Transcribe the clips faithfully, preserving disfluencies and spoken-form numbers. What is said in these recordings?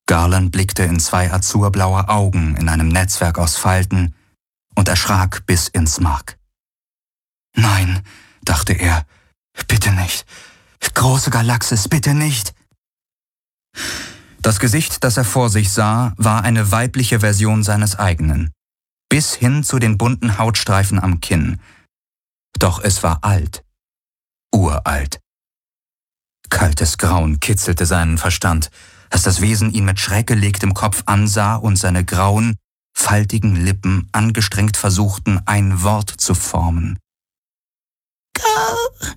Garland blickte in zwei azurblaue Augen in einem Netzwerk aus Falten und erschrak bis ins Mark. »Nein«, dachte er, »bitte nicht. Große Galaxis, bitte nicht.« Das Gesicht, das er vor sich sah, war eine weibliche Version seines eigenen, bis hin zu den bunten Hautstreifen am Kinn. Doch es war alt, uralt. Kaltes Grauen kitzelte seinen Verstand, als das Wesen ihn mit schräggelegtem Kopf ansah und seine grauen, faltigen Lippen angestrengt versuchten, ein Wort zu formen. Gar,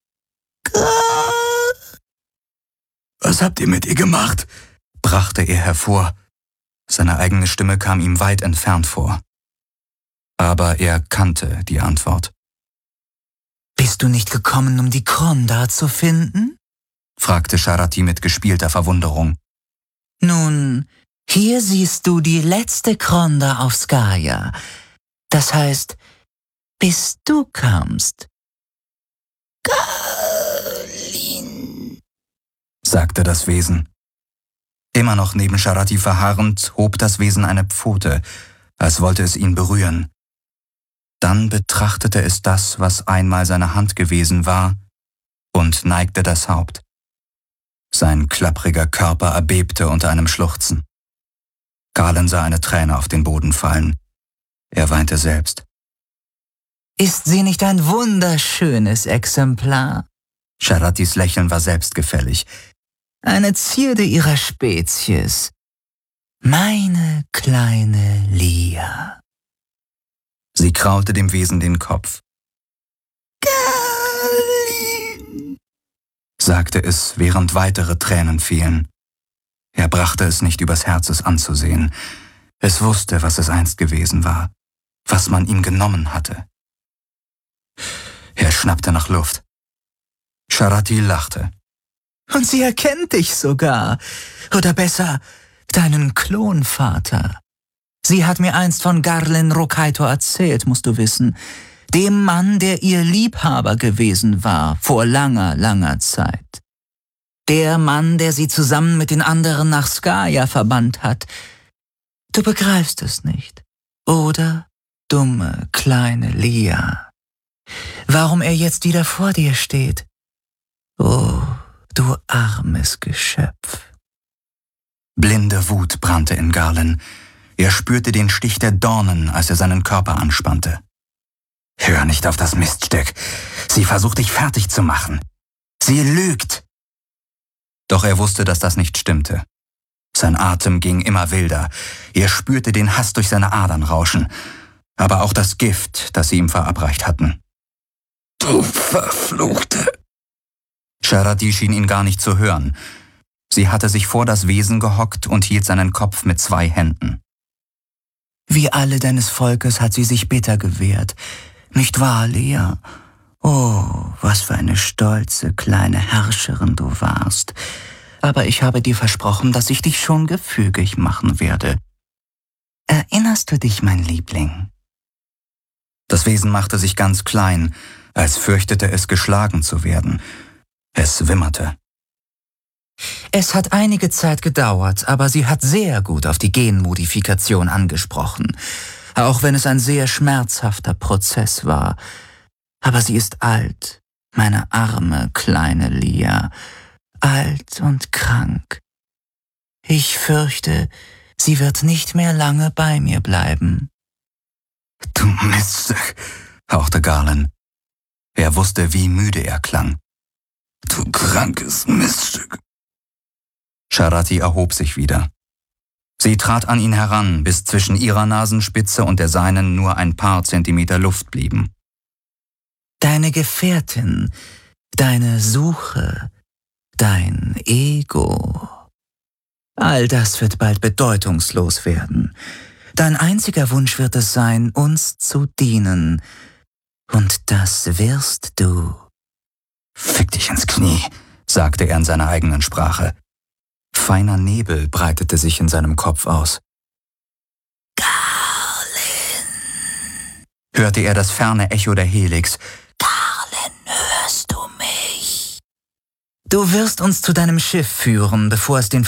gar. »Was habt ihr mit ihr gemacht?« brachte er hervor. Seine eigene Stimme kam ihm weit entfernt vor. Aber er kannte die Antwort. »Bist du nicht gekommen, um die Kronda zu finden?« fragte Sharati mit gespielter Verwunderung. »Nun, hier siehst du die letzte Kronda auf Skaya. Das heißt, bis du kamst.« »Galin«, sagte das Wesen. Immer noch neben Sharati verharrend, hob das Wesen eine Pfote, als wollte es ihn berühren. Dann betrachtete es das, was einmal seine Hand gewesen war, und neigte das Haupt. Sein klappriger Körper erbebte unter einem Schluchzen. Galen sah eine Träne auf den Boden fallen. Er weinte selbst. »Ist sie nicht ein wunderschönes Exemplar?« Sharatis Lächeln war selbstgefällig. »Eine Zierde ihrer Spezies. Meine kleine Lia.« Sie kraulte dem Wesen den Kopf. »Galin«, sagte es, während weitere Tränen fielen. Er brachte es nicht übers Herz, es anzusehen. Es wusste, was es einst gewesen war, was man ihm genommen hatte. Er schnappte nach Luft. Sharati lachte. »Und sie erkennt dich sogar. Oder besser, deinen Klonvater. Sie hat mir einst von Garland Rokaito erzählt, musst du wissen. Dem Mann, der ihr Liebhaber gewesen war, vor langer, langer Zeit. Der Mann, der sie zusammen mit den anderen nach Skaya verbannt hat. Du begreifst es nicht, oder, dumme, kleine Lia? Warum er jetzt wieder vor dir steht? Oh, du armes Geschöpf.« Blinde Wut brannte in Garland. Er spürte den Stich der Dornen, als er seinen Körper anspannte. »Hör nicht auf das Miststück. Sie versucht, dich fertig zu machen. Sie lügt!« Doch er wusste, dass das nicht stimmte. Sein Atem ging immer wilder. Er spürte den Hass durch seine Adern rauschen, aber auch das Gift, das sie ihm verabreicht hatten. »Du Verfluchte!« Sharati schien ihn gar nicht zu hören. Sie hatte sich vor das Wesen gehockt und hielt seinen Kopf mit zwei Händen. »Wie alle deines Volkes hat sie sich bitter gewehrt. Nicht wahr, Lia? Oh, was für eine stolze kleine Herrscherin du warst. Aber ich habe dir versprochen, dass ich dich schon gefügig machen werde. Erinnerst du dich, mein Liebling?« Das Wesen machte sich ganz klein, als fürchtete es, geschlagen zu werden. Es wimmerte. »Es hat einige Zeit gedauert, aber sie hat sehr gut auf die Genmodifikation angesprochen, auch wenn es ein sehr schmerzhafter Prozess war. Aber sie ist alt, meine arme kleine Lia, alt und krank. Ich fürchte, sie wird nicht mehr lange bei mir bleiben.« »Du Miststück«, hauchte Garland. Er wusste, wie müde er klang. »Du krankes Miststück.« Sharati erhob sich wieder. Sie trat an ihn heran, bis zwischen ihrer Nasenspitze und der seinen nur ein paar Zentimeter Luft blieben. »Deine Gefährtin, deine Suche, dein Ego. All das wird bald bedeutungslos werden. Dein einziger Wunsch wird es sein, uns zu dienen. Und das wirst du.« »Fick dich ins Knie«, sagte er in seiner eigenen Sprache. Feiner Nebel breitete sich in seinem Kopf aus. »Garland«, hörte er das ferne Echo der Helix. »Garland, hörst du mich? Du wirst uns zu deinem Schiff führen, bevor es den